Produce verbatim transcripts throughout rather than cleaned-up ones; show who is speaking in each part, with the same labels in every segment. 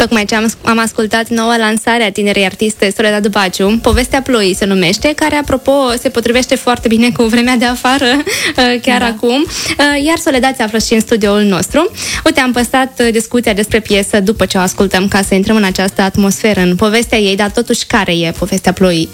Speaker 1: Tocmai ce am, am ascultat noua lansare a tinerei artiste Soledad Baciu, Povestea Ploii se numește, care, apropo, se potrivește foarte bine cu vremea de afară, chiar da. acum. Iar Soledad se află și în studioul nostru. Uite, am păstrat discuția despre piesă după ce o ascultăm, ca să intrăm în această atmosferă, în povestea ei, dar totuși care e Povestea Ploii?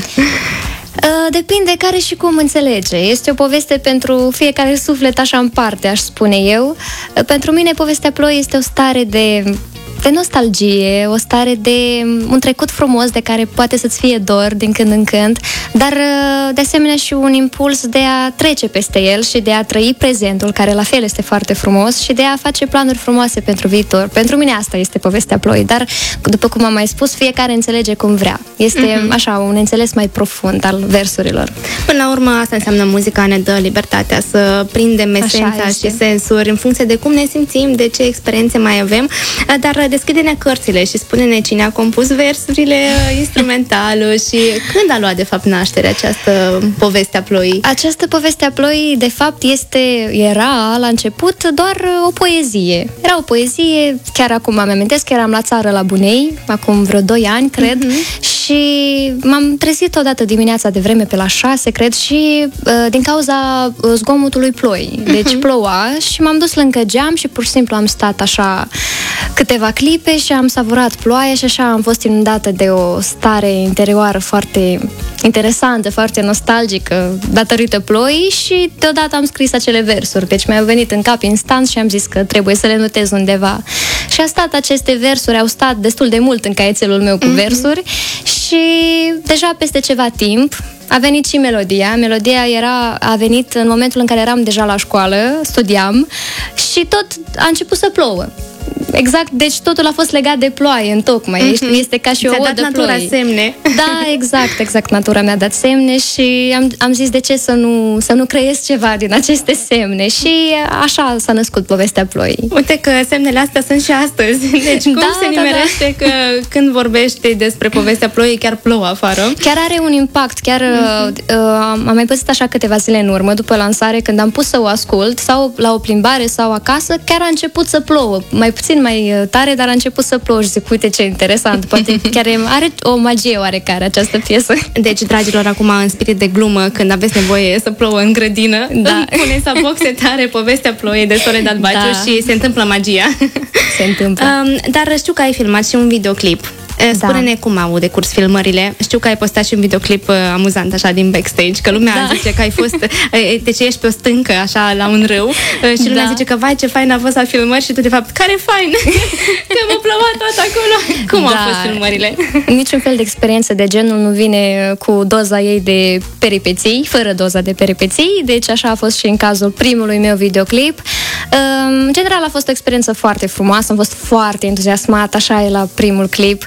Speaker 2: Depinde care și cum înțelege. Este o poveste pentru fiecare suflet, așa în parte, aș spune eu. Pentru mine, Povestea Ploii este o stare de... de nostalgie, o stare de un trecut frumos de care poate să-ți fie dor din când în când, dar de asemenea și un impuls de a trece peste el și de a trăi prezentul, care la fel este foarte frumos, și de a face planuri frumoase pentru viitor. Pentru mine asta este Povestea Ploii, dar după cum am mai spus, fiecare înțelege cum vrea. Este mm-hmm. așa, un înțeles mai profund al versurilor.
Speaker 1: Până la urmă, asta înseamnă muzica, ne dă libertatea să prindem esența și sensuri în funcție de cum ne simțim, de ce experiențe mai avem, dar deschide-ne cărțile și spune-ne cine a compus versurile, instrumentalul și când a luat de fapt naștere această Povestea Ploii.
Speaker 2: Această Povestea Ploii de fapt este, era la început doar o poezie. Era o poezie, chiar acum îmi amintesc, eram la țară la Bunei, acum vreo doi ani, cred, mm-hmm. și m-am trezit odată dimineața de vreme pe la șase, cred, și din cauza zgomotului ploii. Deci mm-hmm. ploua și m-am dus lângă geam și pur și simplu am stat așa câteva clipe și am savurat ploaia și așa am fost inundată de o stare interioară foarte interesantă, foarte nostalgică, datorită ploii, și deodată am scris acele versuri. Deci mi-a venit în cap instant și am zis că trebuie să le notez undeva. Și a stat aceste versuri, au stat destul de mult în caietelul meu cu mm-hmm. versuri și deja peste ceva timp a venit și melodia. Melodia era, a venit în momentul în care eram deja la școală, studiam și tot a început să plouă. Exact, deci totul a fost legat de ploaie, întocmai. Mm-hmm. Este ca și o odă
Speaker 1: dat natura
Speaker 2: ploii.
Speaker 1: semne.
Speaker 2: Da, exact, exact. Natura mi-a dat semne și am, am zis de ce să nu, să nu creez ceva din aceste semne. Și așa s-a născut Povestea Ploii.
Speaker 1: Uite că semnele astea sunt și astăzi. Deci cum
Speaker 2: da,
Speaker 1: se nimerește da, da. că când vorbești despre Povestea Ploii chiar plouă afară?
Speaker 2: Chiar are un impact. Chiar mm-hmm. uh, am mai păzit așa câteva zile în urmă, după lansare, când am pus să o ascult, sau la o plimbare sau acasă, chiar a început să plouă. Mai puțin mai tare, dar a început să plouă și zic, uite ce interesant, poate chiar are o magie oarecare această piesă.
Speaker 1: Deci, dragilor, acum în spirit de glumă, când aveți nevoie să plouă în grădină, da. puneți la box setare Povestea Ploii de Soledad Baciu da. și se întâmplă magia.
Speaker 2: Se întâmplă.
Speaker 1: Um, dar știu că ai filmat și un videoclip. Spune-ne da. cum au decurs filmările. Știu că ai postat și un videoclip uh, amuzant așa din backstage, că lumea da. zice că ai fost uh, deci ești pe o stâncă așa la un râu uh, și lumea da. zice că vai ce fain a fost la filmări și tu de fapt care fain că m-a plouat tot acolo. Cum da. au fost filmările?
Speaker 2: Niciun fel de experiență de genul nu vine cu doza ei de peripeții, fără doza de peripeții, deci așa a fost și în cazul primului meu videoclip. În general a fost o experiență foarte frumoasă, am fost foarte entuziasmată, așa e la primul clip.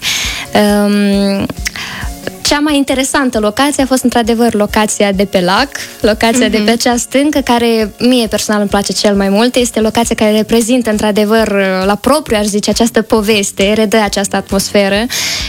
Speaker 2: Um, cea mai interesantă locație a fost într-adevăr locația de pe lac, locația mm-hmm. de pe acea stâncă, care mie personal îmi place cel mai mult. Este locația care reprezintă într-adevăr la propriu, aș zice, această poveste, redă această atmosferă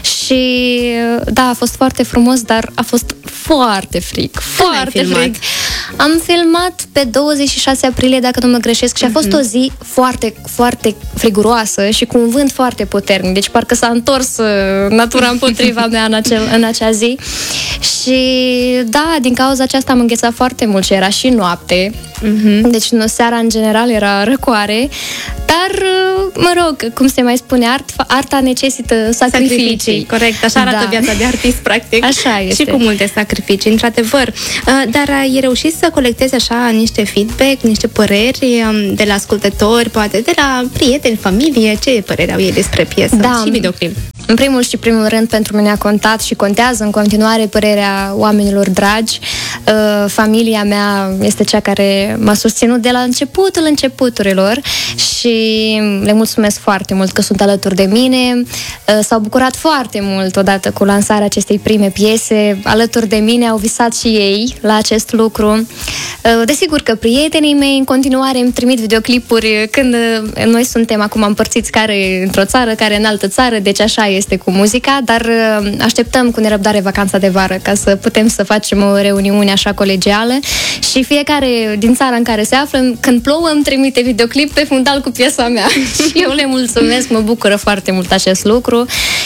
Speaker 2: și da, a fost foarte frumos, dar a fost foarte frig, foarte frig. Am filmat pe douăzeci și șase aprilie, dacă nu mă greșesc, și a fost mm-hmm. o zi foarte, foarte friguroasă și cu un vânt foarte puternic. Deci parcă s-a întors natura împotriva mea în, acel, în acea zi. Și da, din cauza aceasta am înghețat foarte mult și era și noapte. Mm-hmm. Deci seara în general era răcoare. Dar, mă rog, cum se mai spune, art, arta necesită sacrificii. sacrificii.
Speaker 1: Corect, așa arată da. viața de artist, practic.
Speaker 2: Așa este.
Speaker 1: Și cu multe sacrificii, într-adevăr. Dar ai reușit să colectezi așa niște feedback, niște păreri de la ascultători, poate de la prieteni, familie, ce păreri au ei despre piesă
Speaker 2: da.
Speaker 1: și videoclip?
Speaker 2: În primul și primul rând, pentru mine a contat și contează în continuare părerea oamenilor dragi. Uh, familia mea este cea care m-a susținut de la începutul începuturilor și le mulțumesc foarte mult că sunt alături de mine. Uh, s-au bucurat foarte mult odată cu lansarea acestei prime piese. Alături de mine au visat și ei la acest lucru. Uh, desigur că prietenii mei în continuare îmi trimit videoclipuri când uh, noi suntem acum împărțiți, care într-o țară, care în altă țară, deci așa este cu muzica, dar așteptăm cu nerăbdare vacanța de vară ca să putem să facem o reuniune așa colegială și fiecare din țara în care se află, când plouă, îmi trimite videoclip pe fundal cu piesa mea. Și eu le mulțumesc, mă bucură foarte mult acest lucru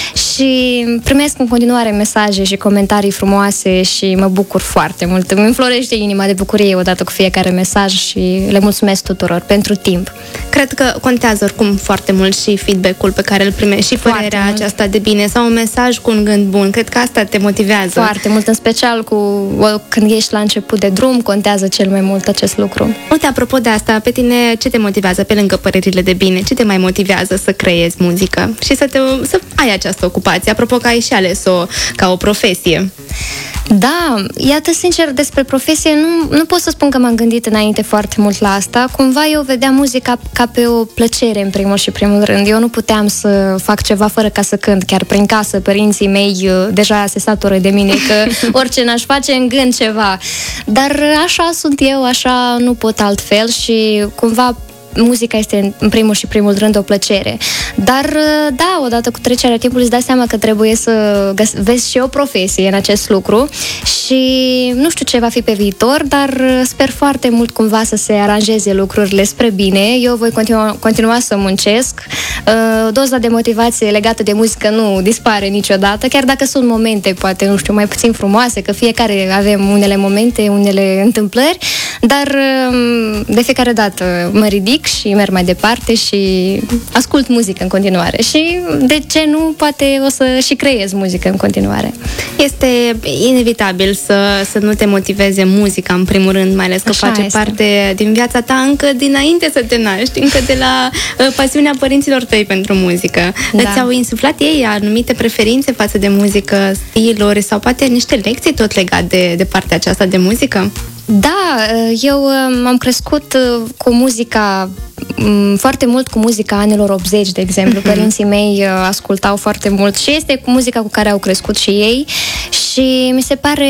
Speaker 2: și primesc în continuare mesaje și comentarii frumoase și mă bucur foarte mult. Îmi înflorește inima de bucurie odată cu fiecare mesaj și le mulțumesc tuturor pentru timp.
Speaker 1: Cred că contează oricum foarte mult și feedback-ul pe care îl primești și părerea aceasta de bine sau un mesaj cu un gând bun. Cred că asta te motivează.
Speaker 2: Foarte mult, în special cu când ești la început de drum, contează cel mai mult acest lucru.
Speaker 1: Uite, apropo de asta, pe tine ce te motivează pe lângă părerile de bine? Ce te mai motivează să creezi muzică și să, te, să ai această ocupație? Apropo că ai și ales-o ca o profesie.
Speaker 2: Da, iată, sincer, despre profesie nu, nu pot să spun că m-am gândit înainte foarte mult la asta. Cumva eu vedeam muzica ca pe o plăcere în primul și primul rând. Eu nu puteam să fac ceva fără ca să cânt. Chiar prin casă, părinții mei deja se satură de mine că orice n-aș face, în gând ceva. Dar așa sunt eu, așa nu pot altfel și cumva muzica este în primul și primul rând o plăcere. Dar, da, odată cu trecerea timpului îți dai seama că trebuie să vezi și o profesie în acest lucru și nu știu ce va fi pe viitor, dar sper foarte mult cumva să se aranjeze lucrurile spre bine. Eu voi continua, continua să muncesc. Doza de motivație legată de muzică nu dispare niciodată, chiar dacă sunt momente, poate, nu știu, mai puțin frumoase, că fiecare avem unele momente, unele întâmplări, dar de fiecare dată mă ridic și merg mai departe și ascult muzică în continuare și de ce nu, poate o să și creez muzică în continuare.
Speaker 1: Este inevitabil să, să nu te motiveze muzica în primul rând, mai ales că
Speaker 2: Așa
Speaker 1: face
Speaker 2: este.
Speaker 1: parte din viața ta încă dinainte să te naști, încă de la uh, pasiunea părinților tăi pentru muzică. Da. Îți au insuflat ei anumite preferințe față de muzică, stiluri sau poate niște lecții tot legat de, de partea aceasta de muzică?
Speaker 2: Da, eu am crescut cu muzica, foarte mult cu muzica anilor optzeci, de exemplu. Părinții mei ascultau foarte mult și este cu muzica cu care au crescut și ei și mi se pare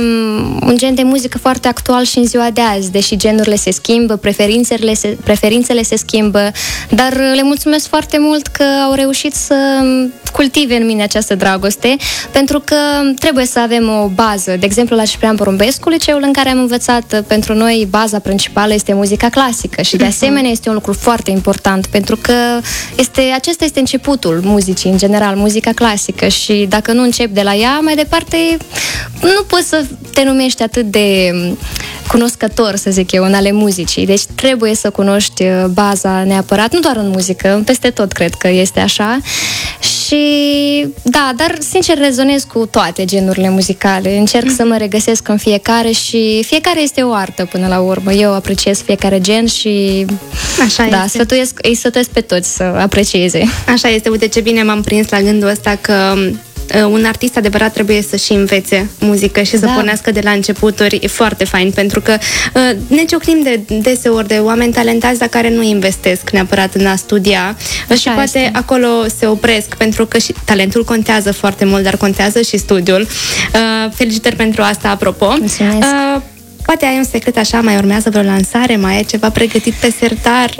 Speaker 2: un gen de muzică foarte actual și în ziua de azi, deși genurile se schimbă, preferințele se, preferințele se schimbă, dar le mulțumesc foarte mult că au reușit să cultive în mine această dragoste, pentru că trebuie să avem o bază. De exemplu, la Ciprian Porumbescu, liceul în care am învățat, pentru noi baza principală este muzica clasică și de asemenea este un lucru foarte important, pentru că este, acesta este începutul muzicii, în general, muzica clasică și dacă nu începi de la ea, mai departe nu poți să te numești atât de cunoscător, să zic eu, în ale muzicii. Deci trebuie să cunoști baza neapărat, nu doar în muzică, peste tot cred că este așa. Și da, dar sincer rezonez cu toate genurile muzicale. Încerc să mă regăsesc în fiecare și fiecare este o artă până la urmă. Eu apreciez fiecare gen și
Speaker 1: Așa
Speaker 2: da,
Speaker 1: este.
Speaker 2: sfătuiesc, îi sfătuiesc pe toți să aprecieze.
Speaker 1: Așa este, uite ce bine m-am prins la gândul ăsta că un artist adevărat trebuie să și învețe muzică și să
Speaker 2: Da.
Speaker 1: pornească de la începuturi. E foarte fain, pentru că uh, ne ciocnim de deseori de oameni talentați, dar care nu investesc neapărat în a studia.
Speaker 2: Așa
Speaker 1: și poate
Speaker 2: este.
Speaker 1: acolo se opresc, pentru că și talentul contează foarte mult, dar contează și studiul. Uh, felicitări pentru asta, apropo.
Speaker 2: Mulțumesc.
Speaker 1: Uh, Poate ai un secret așa, mai urmează vreo lansare, mai ai ceva pregătit pe sertar?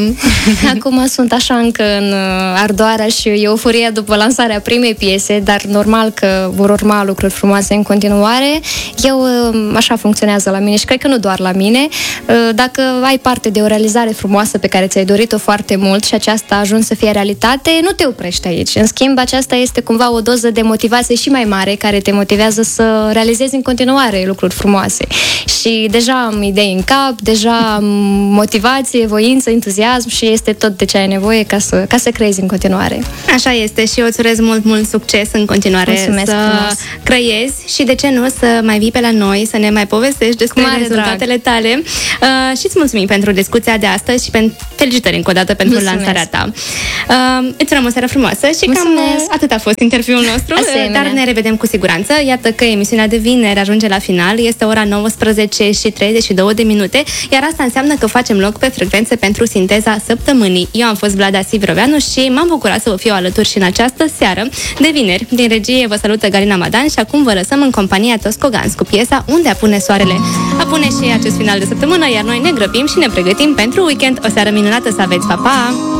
Speaker 2: Acum sunt așa încă în ardoarea și euforia după lansarea primei piese, dar normal că vor urma lucruri frumoase în continuare. Eu așa funcționează la mine și cred că nu doar la mine. Dacă ai parte de o realizare frumoasă pe care ți-ai dorit-o foarte mult și aceasta a ajuns să fie realitate, nu te oprești aici. În schimb, aceasta este cumva o doză de motivație și mai mare care te motivează să realizezi în continuare lucruri frumoase. Și deja am idei în cap, deja am motivație, voință, entuziasm și este tot de ce ai nevoie ca să, ca să creezi în continuare.
Speaker 1: Așa este și eu îți urez mult, mult succes în continuare.
Speaker 2: Mulțumesc
Speaker 1: să
Speaker 2: frumos.
Speaker 1: creezi și de ce nu să mai vii pe la noi, să ne mai povestești despre
Speaker 2: Mare
Speaker 1: rezultatele drag. tale uh, și îți mulțumim pentru discuția de astăzi și pentru felicitări încă o dată pentru
Speaker 2: Mulțumesc.
Speaker 1: lansarea ta. Uh, îți urăm o seară frumoasă și
Speaker 2: Mulțumesc.
Speaker 1: cam atât a fost interviul nostru,
Speaker 2: Asemenea.
Speaker 1: dar ne revedem cu siguranță. Iată că emisiunea de vineri ajunge la final, este ora nouăsprezece și treizeci și două de minute, iar asta înseamnă că facem loc pe frecvențe pentru sinteza săptămânii. Eu am fost Vlada Sivroveanu și m-am bucurat să vă fiu alături și în această seară de vineri. Din regie vă salută Galina Madan și acum vă lăsăm în compania Tosco Gans cu piesa Unde apune soarele. Apune și acest final de săptămână, iar noi ne grăbim și ne pregătim pentru weekend. O seară minunată să aveți, pa, pa!